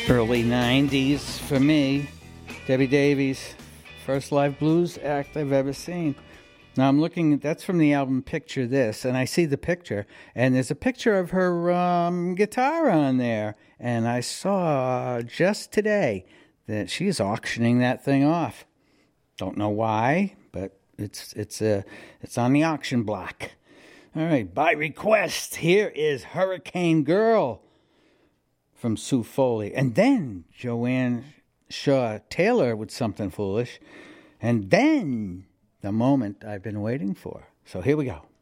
Early 90s for me. Debbie Davies, first live blues act I've ever seen. Now I'm looking, that's from the album Picture This, and I see the picture, and there's a picture of her guitar on there, and I saw just today that she's auctioning that thing off. Don't know why, but it's on the auction block. All right, by request, here is Hurricane Girl from Sue Foley. And then Joanne Shaw Taylor with Something Foolish. And then the moment I've been waiting for. So here we go.